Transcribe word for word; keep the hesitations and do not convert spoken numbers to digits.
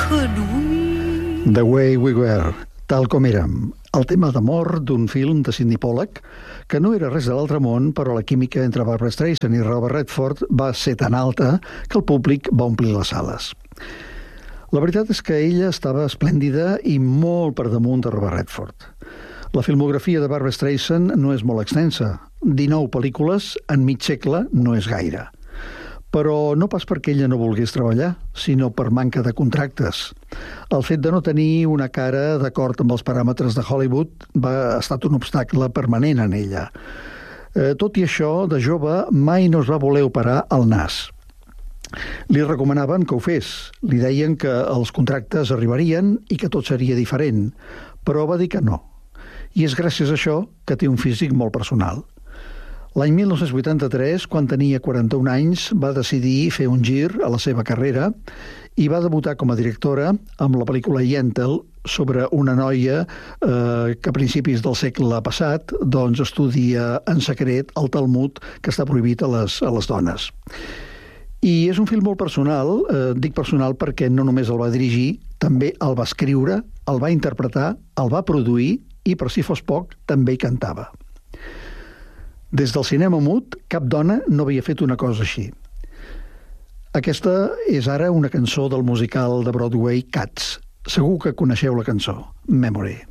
could we? The Way We Were, tal com érem, el tema d'amor d'un film de Sidney Pollack, que no era res de l'altre món, però la química entre Barbra Streisand i Robert Redford va ser tan alta que el públic va omplir les sales. La veritat és que ella estava esplèndida i molt per damunt de Robert Redford. La filmografia de Barbra Streisand no és molt extensa. dinou pel·lícules en mig segle no és gaire. Però no pas perquè ella no volgués treballar, sinó per manca de contractes. El fet de no tenir una cara d'acord amb els paràmetres de Hollywood va ha estat un obstacle permanent en ella. Eh, tot i això, de jove, mai no es va voler operar el nas. Li recomanaven que ho fes. Li deien que els contractes arribarien i que tot seria diferent, però va dir que no. I és gràcies a això que té un físic molt personal. L'any mil nou-cents vuitanta-tres, quan tenia quaranta-un anys, va decidir fer un gir a la seva carrera i va debutar com a directora amb la pel·lícula Yentl, sobre una noia eh, que a principis del segle passat doncs, estudia en secret el Talmud, que està prohibit a les, a les dones. I és un film molt personal, eh, dic personal perquè no només el va dirigir, també el va escriure, el va interpretar, el va produir i, per si fos poc, també hi cantava. Des del cinema mut, cap dona no havia fet una cosa així. Aquesta és ara una cançó del musical de Broadway Cats. Segur que coneixeu la cançó, Memory.